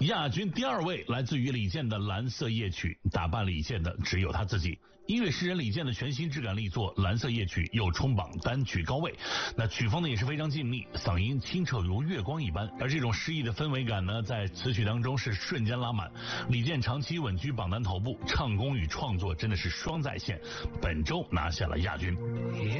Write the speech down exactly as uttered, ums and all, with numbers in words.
亚军第二位来自于李健的《蓝色夜曲》，打败李健的只有他自己。音乐诗人李健的全新质感力作《蓝色夜曲》又冲榜单曲高位，那曲风呢也是非常静谧，嗓音清澈如月光一般，而这种诗意的氛围感呢，在词曲当中是瞬间拉满。李健长期稳居榜单头部，唱功与创作真的是双在线，本周拿下了亚军。